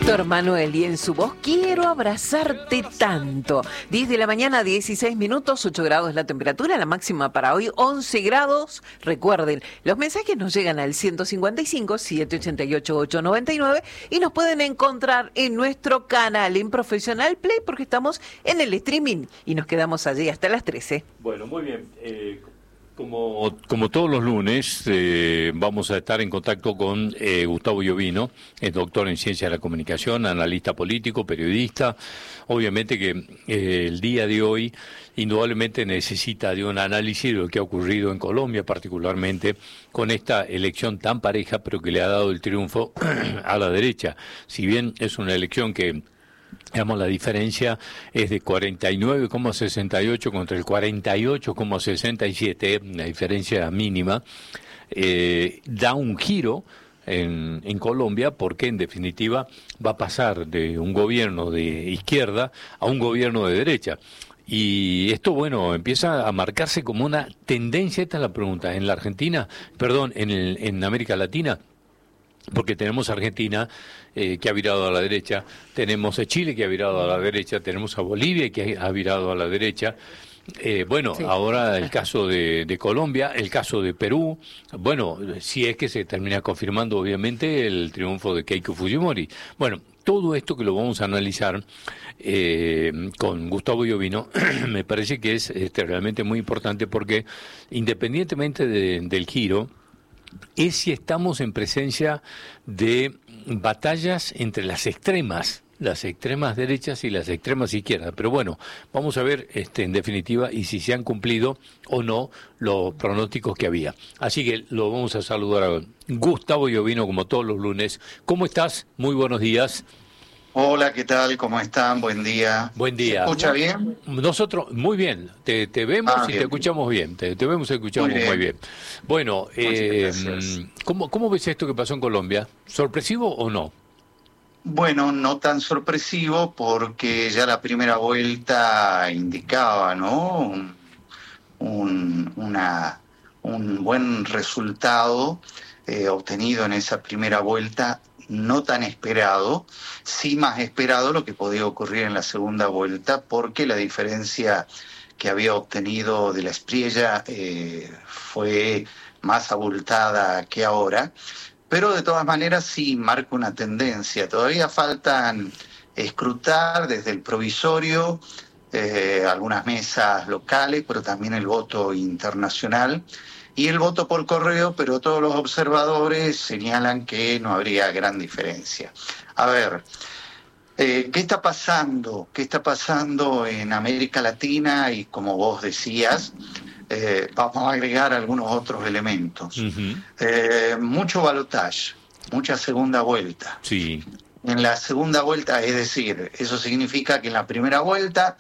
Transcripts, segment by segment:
Víctor Manuel, y en su voz quiero abrazarte tanto. 10 de la mañana, 16 minutos, 8 grados la temperatura, la máxima para hoy 11 grados. Recuerden, los mensajes nos llegan al 155-788-899 y nos pueden encontrar en nuestro canal en Profesional Play porque estamos en el streaming y nos quedamos allí hasta las 13. Bueno, muy bien. Como todos los lunes, vamos a estar en contacto con Gustavo Iovino, es doctor en Ciencias de la Comunicación, analista político, periodista. Obviamente que el día de hoy indudablemente necesita de un análisis de lo que ha ocurrido en Colombia, particularmente con esta elección tan pareja, pero que le ha dado el triunfo a la derecha. Si bien es una elección que... digamos, la diferencia es de 49,68 contra el 48,67, una diferencia mínima. Da un giro en Colombia porque, en definitiva, va a pasar de un gobierno de izquierda a un gobierno de derecha. Y esto, bueno, empieza a marcarse como una tendencia. Esta es la pregunta. En la Argentina, perdón, en América Latina, porque tenemos a Argentina que ha virado a la derecha, tenemos a Chile que ha virado a la derecha, tenemos a Bolivia que ha virado a la derecha, sí. Ahora el caso de Colombia, el caso de Perú, bueno, si es que se termina confirmando obviamente el triunfo de Keiko Fujimori. Bueno, todo esto que lo vamos a analizar con Gustavo Iovino me parece que es realmente muy importante porque independientemente del giro, es si estamos en presencia de batallas entre las extremas derechas y las extremas izquierdas. Pero bueno, vamos a ver en definitiva y si se han cumplido o no los pronósticos que había. Así que lo vamos a saludar a Gustavo Iovino como todos los lunes. ¿Cómo estás? Muy buenos días. Hola, ¿qué tal? ¿Cómo están? Buen día. Buen día. ¿Se escucha bien? Nosotros, muy bien. Te vemos y bien. Te escuchamos bien. Te vemos y escuchamos muy bien. Bueno, ¿cómo ves esto que pasó en Colombia? ¿Sorpresivo o no? Bueno, no tan sorpresivo porque ya la primera vuelta indicaba, ¿no? Un buen resultado obtenido en esa primera vuelta. No tan esperado, sí más esperado lo que podía ocurrir en la segunda vuelta, porque la diferencia que había obtenido de la Espriella fue más abultada que ahora, pero de todas maneras sí marca una tendencia. Todavía faltan escrutar desde el provisorio algunas mesas locales, pero también el voto internacional y el voto por correo, pero todos los observadores señalan que no habría gran diferencia. A ver, ¿qué está pasando? ¿Qué está pasando en América Latina? Y como vos decías, vamos a agregar algunos otros elementos. Uh-huh. Mucho balotaje, mucha segunda vuelta. Sí. En la segunda vuelta, es decir, eso significa que en la primera vuelta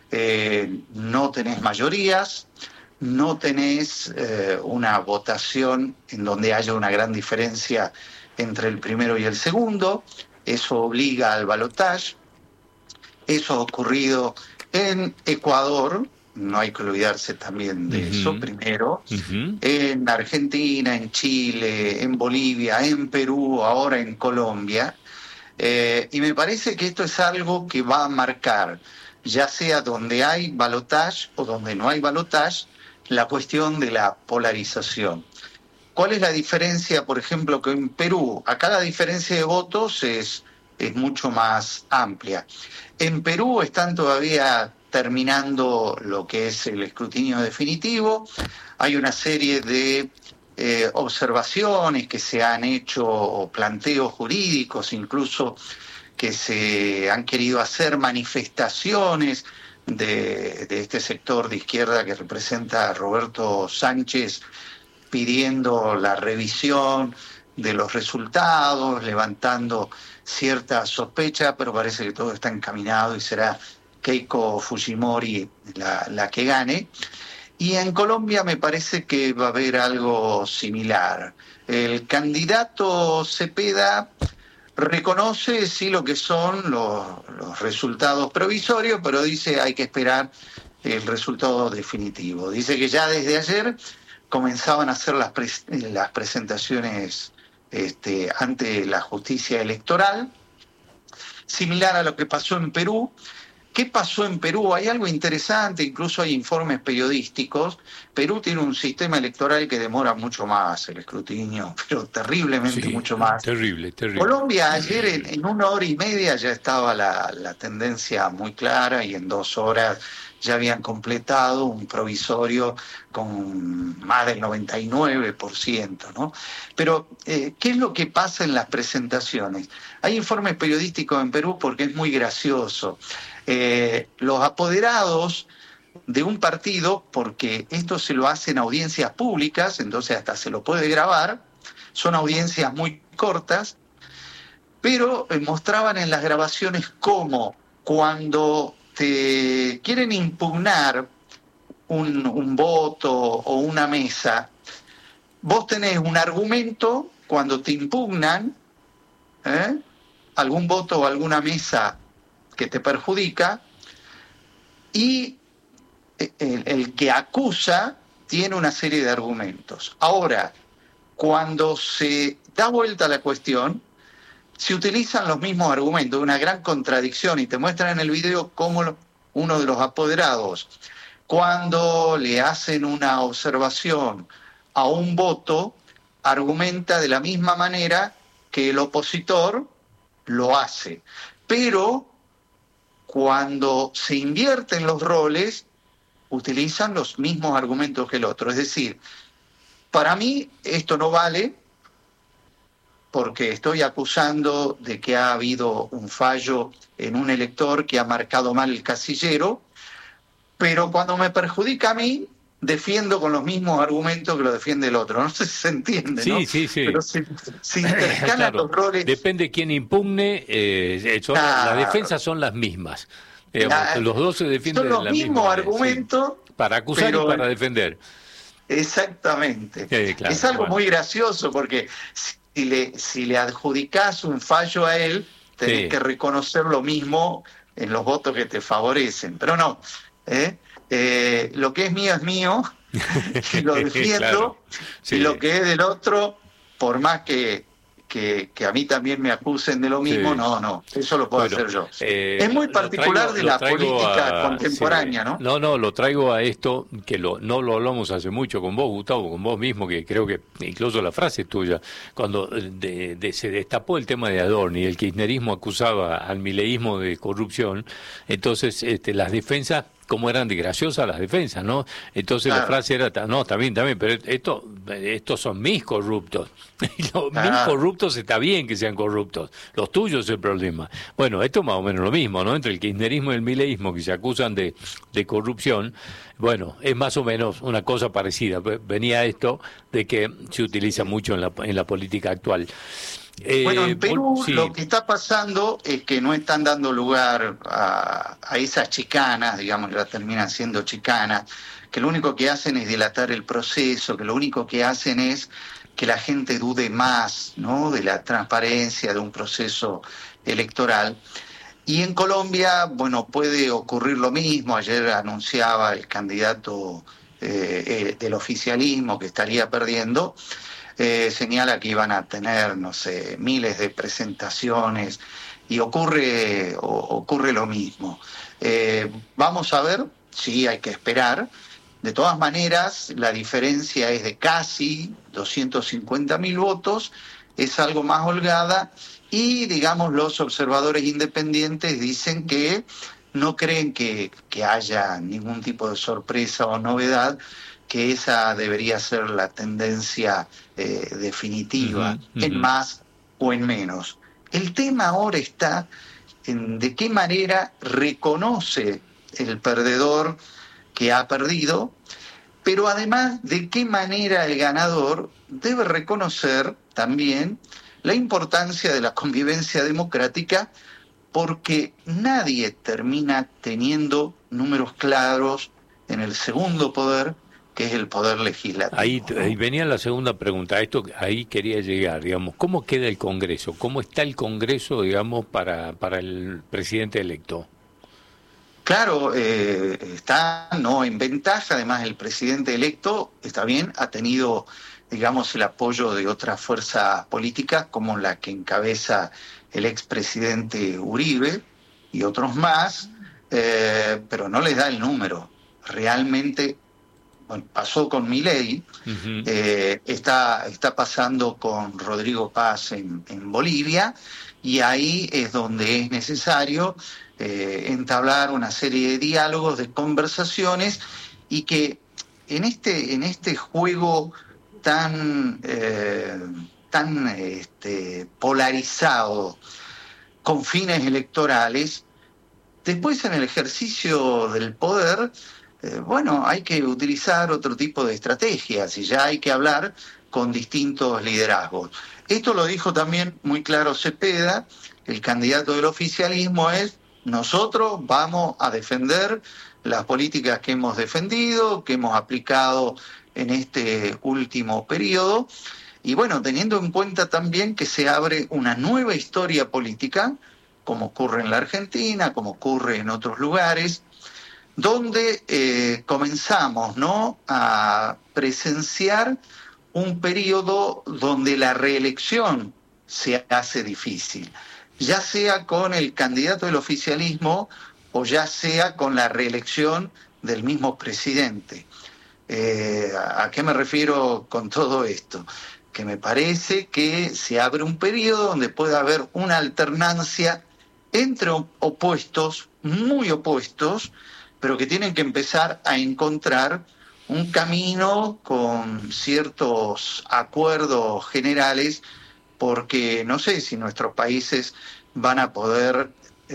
no tenés mayorías, no tenés una votación en donde haya una gran diferencia entre el primero y el segundo. Eso obliga al balotaje. Eso ha ocurrido en Ecuador, no hay que olvidarse también de eso, primero, en Argentina, en Chile, en Bolivia, en Perú, ahora en Colombia. Y me parece que esto es algo que va a marcar, ya sea donde hay balotaje o donde no hay balotaje, la cuestión de la polarización. ¿Cuál es la diferencia, por ejemplo, que en Perú? Acá la diferencia de votos es mucho más amplia. En Perú están todavía terminando lo que es el escrutinio definitivo. Hay una serie de observaciones que se han hecho, o planteos jurídicos incluso, que se han querido hacer manifestaciones de este sector de izquierda que representa a Roberto Sánchez, pidiendo la revisión de los resultados, levantando cierta sospecha, pero parece que todo está encaminado y será Keiko Fujimori la que gane. Y en Colombia me parece que va a haber algo similar. El candidato Cepeda reconoce sí lo que son los resultados provisorios, pero dice hay que esperar el resultado definitivo. Dice que ya desde ayer comenzaban a hacer las presentaciones ante la justicia electoral. similar a lo que pasó en Perú. ¿Qué pasó en Perú? Hay algo interesante, incluso hay informes periodísticos. Perú tiene un sistema electoral que demora mucho más el escrutinio, pero terriblemente mucho más. Terrible. Colombia ayer en 1 hora y media ya estaba la tendencia muy clara y en 2 horas ya habían completado un provisorio con más del 99%, ¿no? Pero, ¿qué es lo que pasa en las presentaciones? Hay informes periodísticos en Perú porque es muy gracioso. Los apoderados de un partido, porque esto se lo hacen audiencias públicas, entonces hasta se lo puede grabar, son audiencias muy cortas, pero mostraban en las grabaciones cómo cuando te quieren impugnar un voto o una mesa, vos tenés un argumento cuando te impugnan algún voto o alguna mesa que te perjudica, y el que acusa tiene una serie de argumentos. Ahora, cuando se da vuelta la cuestión, se utilizan los mismos argumentos, una gran contradicción, y te muestran en el video cómo uno de los apoderados, cuando le hacen una observación a un voto, argumenta de la misma manera que el opositor lo hace. Pero cuando se invierten los roles, utilizan los mismos argumentos que el otro. Es decir, para mí esto no vale, porque estoy acusando de que ha habido un fallo en un elector que ha marcado mal el casillero, pero cuando me perjudica a mí, defiendo con los mismos argumentos que lo defiende el otro. No sé si se entiende, ¿no? Sí. Pero se intercalan claro, los roles. Depende de quién impugne, las defensas son las mismas. Los dos se defienden de la misma manera. Son los mismos argumentos. Sí. Para acusar y para defender. Exactamente. Claro, es algo muy gracioso, porque si le adjudicás un fallo a él, tenés que reconocer lo mismo en los votos que te favorecen. Pero no, lo que es mío, y lo defiendo, claro. y lo que es del otro, por más que a mí también me acusen de lo mismo, no, eso lo puedo hacer yo. Es muy particular de la política contemporánea, ¿no? No, lo traigo a esto, que no lo hablamos hace mucho con vos, Gustavo, con vos mismo, que creo que incluso la frase es tuya, cuando se destapó el tema de Adorni, el kirchnerismo acusaba al mileísmo de corrupción, entonces las defensas, cómo eran de graciosas las defensas, ¿no? Entonces la frase era, no, también, pero estos son mis corruptos. Mis corruptos está bien que sean corruptos, los tuyos es el problema. Bueno, esto es más o menos lo mismo, ¿no? Entre el kirchnerismo y el mileísmo, que se acusan de corrupción, bueno, es más o menos una cosa parecida. Venía esto de que se utiliza mucho en la política actual. Bueno, en Perú lo que está pasando es que no están dando lugar a esas chicanas, digamos, que las terminan siendo chicanas, que lo único que hacen es dilatar el proceso, que lo único que hacen es que la gente dude más, ¿no?, de la transparencia de un proceso electoral. Y en Colombia, bueno, puede ocurrir lo mismo. Ayer anunciaba el candidato del oficialismo que estaría perdiendo. Señala que iban a tener, no sé, miles de presentaciones, y ocurre lo mismo. Vamos a ver, sí, hay que esperar. De todas maneras, la diferencia es de casi 250.000 votos, es algo más holgada, y, digamos, los observadores independientes dicen que no creen que haya ningún tipo de sorpresa o novedad, que esa debería ser la tendencia definitiva, en más o en menos. El tema ahora está en de qué manera reconoce el perdedor que ha perdido, pero además de qué manera el ganador debe reconocer también la importancia de la convivencia democrática, porque nadie termina teniendo números claros en el segundo poder, que es el poder legislativo. Ahí venía la segunda pregunta, ahí quería llegar, digamos, ¿cómo queda el Congreso? ¿Cómo está el Congreso, digamos, para el presidente electo? Claro, está en ventaja. Además, el presidente electo, está bien, ha tenido, digamos, el apoyo de otras fuerzas políticas, como la que encabeza el expresidente Uribe y otros más, pero no les da el número. Realmente, bueno, pasó con Milei, está pasando con Rodrigo Paz en Bolivia, y ahí es donde es necesario entablar una serie de diálogos, de conversaciones, y que en este juego tan polarizado con fines electorales, después en el ejercicio del poder, hay que utilizar otro tipo de estrategias y ya hay que hablar con distintos liderazgos. Esto lo dijo también muy claro Cepeda, el candidato del oficialismo es: nosotros vamos a defender las políticas que hemos defendido, que hemos aplicado en este último periodo, y bueno, teniendo en cuenta también que se abre una nueva historia política, como ocurre en la Argentina, como ocurre en otros lugares, donde comenzamos, ¿no?, a presenciar un periodo donde la reelección se hace difícil, ya sea con el candidato del oficialismo o ya sea con la reelección del mismo presidente. ¿A qué me refiero con todo esto? Que me parece que se abre un periodo donde puede haber una alternancia entre opuestos, muy opuestos, pero que tienen que empezar a encontrar un camino con ciertos acuerdos generales, porque no sé si nuestros países van a poder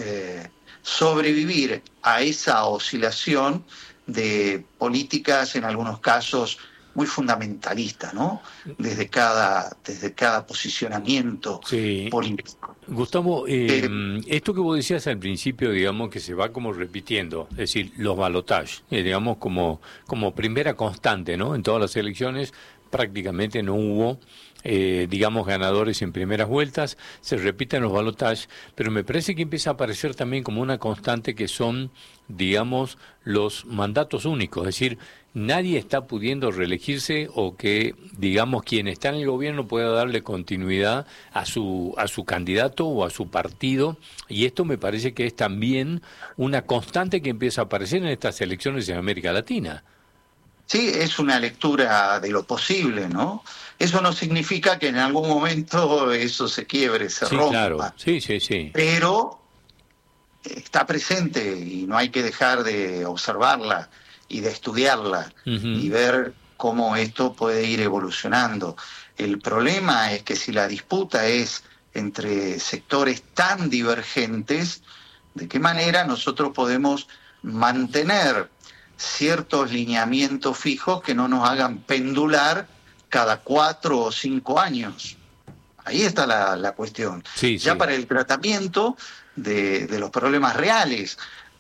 sobrevivir a esa oscilación de políticas, en algunos casos muy fundamentalistas, ¿no?, desde cada posicionamiento político. Gustavo, esto que vos decías al principio, digamos, que se va como repitiendo, es decir, los balotajes, digamos, como primera constante, ¿no? En todas las elecciones prácticamente no hubo, digamos, ganadores en primeras vueltas, se repiten los balotajes, pero me parece que empieza a aparecer también como una constante que son, digamos, los mandatos únicos, es decir, nadie está pudiendo reelegirse, o que, digamos, quien está en el gobierno pueda darle continuidad a su candidato o a su partido, y esto me parece que es también una constante que empieza a aparecer en estas elecciones en América Latina. Sí, es una lectura de lo posible, ¿no? Eso no significa que en algún momento eso se quiebre, se rompa. Claro. Sí. Pero está presente y no hay que dejar de observarla y de estudiarla y ver cómo esto puede ir evolucionando. El problema es que si la disputa es entre sectores tan divergentes, ¿de qué manera nosotros podemos mantener ciertos lineamientos fijos que no nos hagan pendular cada 4 o 5 años? Ahí está la cuestión. Ya para el tratamiento de los problemas reales,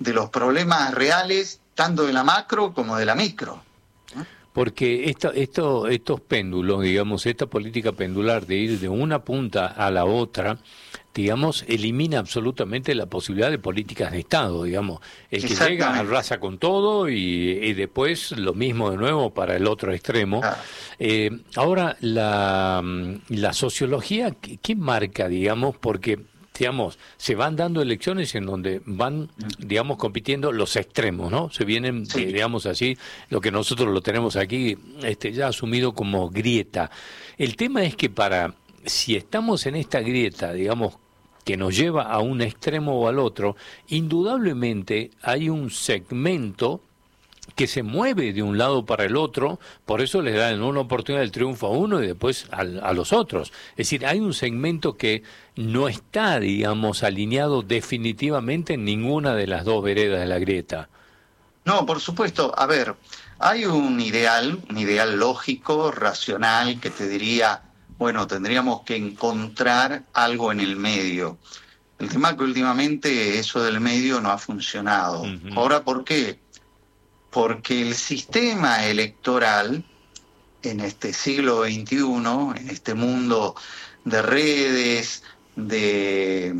tanto de la macro como de la micro. Porque estos péndulos, digamos, esta política pendular de ir de una punta a la otra, digamos, elimina absolutamente la posibilidad de políticas de Estado, digamos. El que llega arrasa con todo y después lo mismo de nuevo para el otro extremo. Ahora, la sociología, ¿qué marca, digamos? Porque, digamos, se van dando elecciones en donde van, digamos, compitiendo los extremos, ¿no? Se vienen, digamos así, lo que nosotros lo tenemos aquí ya asumido como grieta. El tema es que si estamos en esta grieta, digamos, que nos lleva a un extremo o al otro, indudablemente hay un segmento que se mueve de un lado para el otro, por eso les dan una oportunidad del triunfo a uno y después a los otros. Es decir, hay un segmento que no está, digamos, alineado definitivamente en ninguna de las dos veredas de la grieta. No, por supuesto. A ver, hay un ideal lógico, racional, que te diría, bueno, tendríamos que encontrar algo en el medio. El tema es que últimamente eso del medio no ha funcionado. Ahora, ¿por qué? Porque el sistema electoral en este siglo XXI, en este mundo de redes, de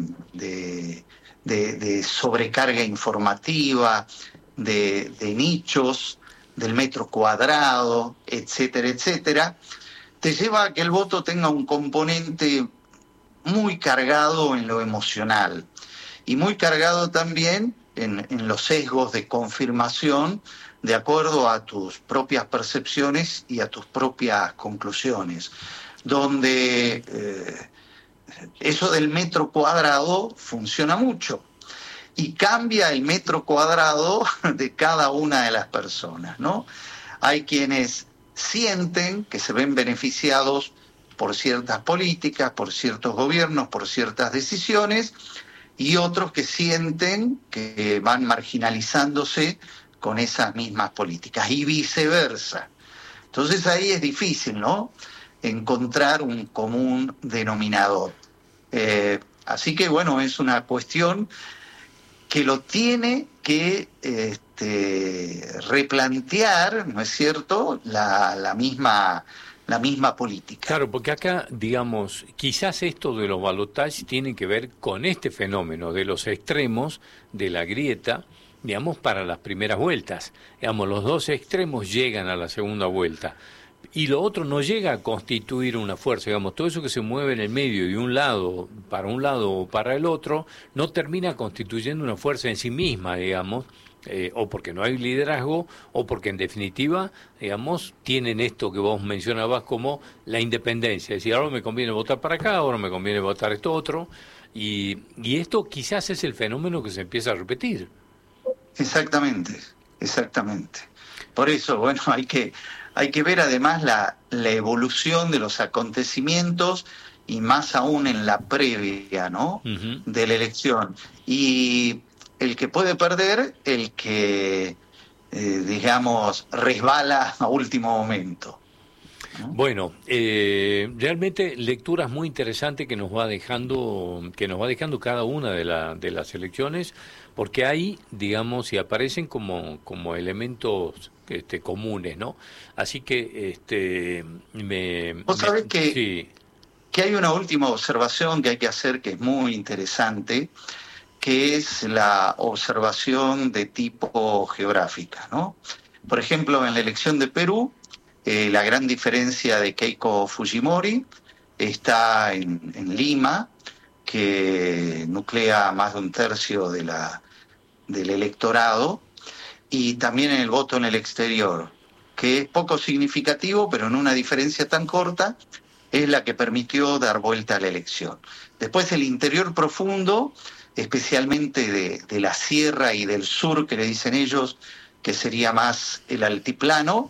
sobrecarga informativa, de nichos, del metro cuadrado, etcétera, etcétera, te lleva a que el voto tenga un componente muy cargado en lo emocional y muy cargado también en los sesgos de confirmación de acuerdo a tus propias percepciones y a tus propias conclusiones, donde eso del metro cuadrado funciona mucho y cambia el metro cuadrado de cada una de las personas, ¿no? Hay quienes sienten que se ven beneficiados por ciertas políticas, por ciertos gobiernos, por ciertas decisiones, y otros que sienten que van marginalizándose con esas mismas políticas, y viceversa. Entonces ahí es difícil, ¿no?, encontrar un común denominador. Así que, bueno, es una cuestión que lo tiene que replantear, ¿no es cierto?, la misma política. Claro, porque acá, digamos, quizás esto de los balotajes tiene que ver con este fenómeno de los extremos de la grieta, digamos, para las primeras vueltas. Digamos, los dos extremos llegan a la segunda vuelta y lo otro no llega a constituir una fuerza. Digamos, todo eso que se mueve en el medio de un lado o para el otro, no termina constituyendo una fuerza en sí misma, digamos, o porque no hay liderazgo, o porque en definitiva, digamos, tienen esto que vos mencionabas como la independencia. Es decir, ahora me conviene votar para acá, ahora me conviene votar esto otro, y esto quizás es el fenómeno que se empieza a repetir. Exactamente. Por eso, bueno, hay que ver además la evolución de los acontecimientos y más aún en la previa, ¿no?, de la elección. Y el que puede perder, el que, digamos, resbala a último momento, ¿no? Bueno, realmente lecturas muy interesantes que nos va dejando cada una de las elecciones, porque ahí, digamos, y aparecen como elementos comunes, ¿no? Así que Vos sabés que, sí. que hay una última observación que hay que hacer que es muy interesante, que es la observación de tipo geográfica, ¿no? Por ejemplo, en la elección de Perú, la gran diferencia de Keiko Fujimori está en Lima, que nuclea más de un tercio del electorado, y también en el voto en el exterior, que es poco significativo, pero en una diferencia tan corta es la que permitió dar vuelta a la elección. Después el interior profundo, especialmente de la sierra y del sur, que le dicen ellos, que sería más el altiplano,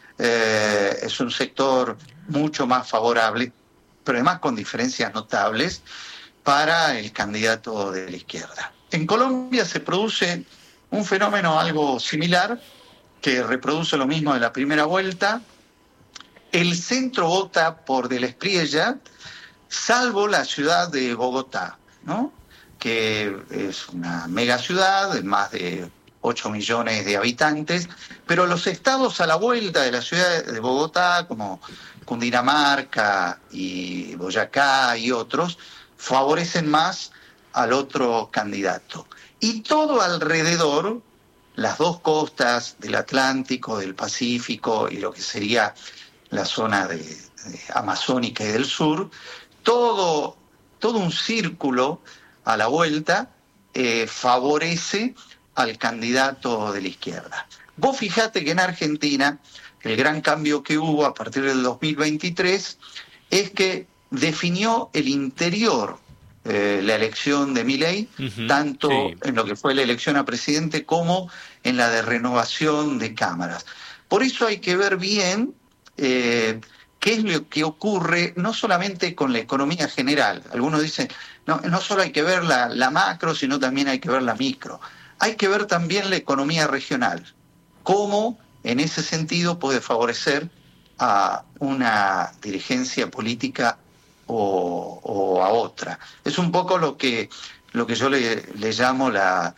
es un sector mucho más favorable, pero además con diferencias notables para el candidato de la izquierda. En Colombia se produce un fenómeno algo similar, que reproduce lo mismo de la primera vuelta. El centro vota por De la Espriella, salvo la ciudad de Bogotá, ¿no?, que es una mega ciudad de más de 8 millones de habitantes, pero los estados a la vuelta de la ciudad de Bogotá, como Cundinamarca y Boyacá y otros, favorecen más al otro candidato. Y todo alrededor, las dos costas del Atlántico, del Pacífico y lo que sería la zona de amazónica y del sur, todo un círculo a la vuelta favorece al candidato de la izquierda. Vos fijate que en Argentina el gran cambio que hubo a partir del 2023 es que definió el interior la elección de Milei, tanto sí, en lo que fue la elección a presidente como en la de renovación de cámaras. Por eso hay que ver bien qué es lo que ocurre, no solamente con la economía general. Algunos dicen, no solo hay que ver la macro, sino también hay que ver la micro. Hay que ver también la economía regional, cómo en ese sentido puede favorecer a una dirigencia política o a otra. Es un poco lo que yo le llamo la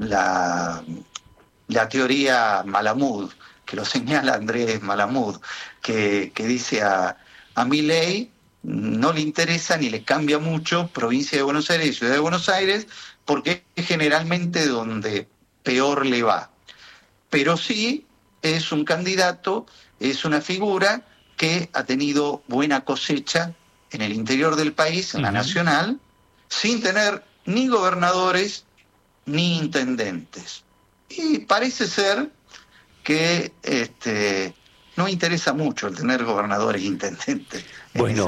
teoría Malamud, que lo señala Andrés Malamud, que dice a Milei no le interesa ni le cambia mucho provincia de Buenos Aires y ciudad de Buenos Aires, porque es generalmente donde peor le va. Pero sí es un candidato, es una figura que ha tenido buena cosecha en el interior del país, en la nacional, sin tener ni gobernadores ni intendentes. Y parece ser que no interesa mucho el tener gobernadores e intendentes. Bueno,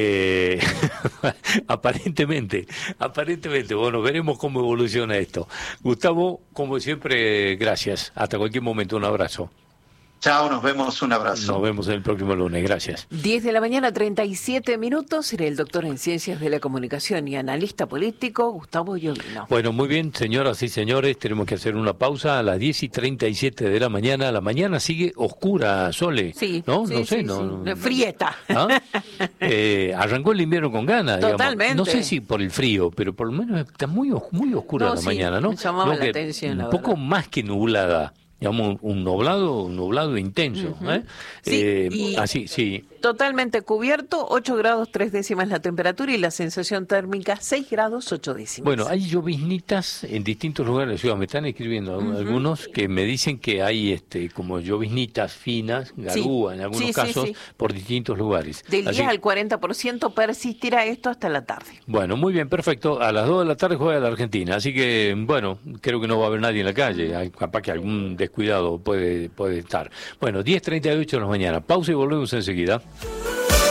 aparentemente, bueno, veremos cómo evoluciona esto. Gustavo, como siempre, gracias. Hasta cualquier momento, un abrazo. Chao, nos vemos, un abrazo. Nos vemos el próximo lunes, gracias. 10 de la mañana, 37 minutos, en el doctor en Ciencias de la Comunicación y analista político, Gustavo Llovino. Bueno, muy bien, señoras y señores, tenemos que hacer una pausa a las 10:37 de la mañana. La mañana sigue oscura, Sole. Sí, ¿no? sí, No sé, sí, no. sí. Frieta. ¿Ah? Arrancó el invierno con ganas, Totalmente. Digamos. No sé si por el frío, pero por lo menos está muy oscura la mañana, ¿no? Me llamaba la que atención, la un poco verdad. más que nublada. Digamos, un nublado intenso. Sí, así, sí. Totalmente cubierto, 8 grados 3 décimas la temperatura y la sensación térmica 6 grados 8 décimas. Bueno, hay lloviznitas en distintos lugares de la ciudad. Me están escribiendo algunos que me dicen que hay como lloviznitas finas, garúa en algunos casos, por distintos lugares. Del 10 al 40% persistirá esto hasta la tarde. Bueno, muy bien, perfecto. A las 2 de la tarde juega la Argentina, así que, bueno, creo que no va a haber nadie en la calle. Capaz que algún descuidado puede estar. Bueno, 10:38 de la mañana. Pausa y volvemos enseguida.